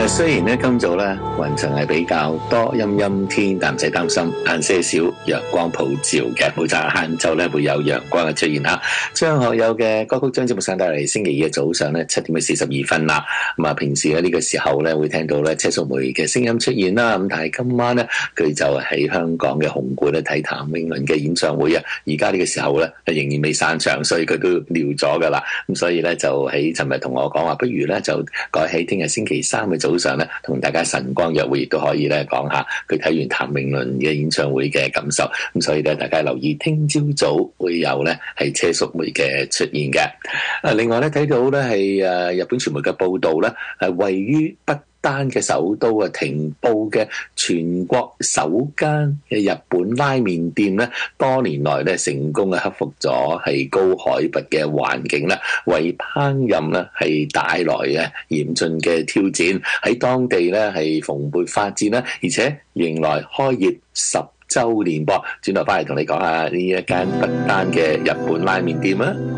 雖然咧今早咧雲層係比較多，陰陰天，但唔使擔心，晏些少陽光普照嘅，冇錯，晏晝咧會有陽光嘅出現啦。張學友嘅歌曲將節目上帶嚟，星期二嘅早上咧7:42啦。咁啊，平時喺呢個時候咧會聽到咧車淑梅嘅聲音出現啦。咁但係今晚咧佢就喺香港嘅紅館咧睇譚詠麟嘅演唱會啊。而家呢個時候咧仍然未散場，所以佢都撂咗噶啦。咁所以咧就喺尋日同我講話，不如咧就改喺聽日星期三嘅早上咧，同大家晨光約會，亦都可以咧講下佢睇完譚詠麟嘅演唱會嘅感受。咁所以咧，大家留意聽朝早會有咧係車淑梅嘅出現嘅。另外咧睇到咧係日本傳媒嘅報道咧，係位於不丹嘅首都啊停步嘅全國首間嘅日本拉麵店咧，多年來咧成功嘅克服咗係高海拔嘅環境啦，為烹飪咧係帶來嘅嚴峻嘅挑戰，喺當地咧係蓬勃發展啦，而且迎來開業10週年噃。轉頭翻嚟同你講下呢一間不丹嘅日本拉麵店啊！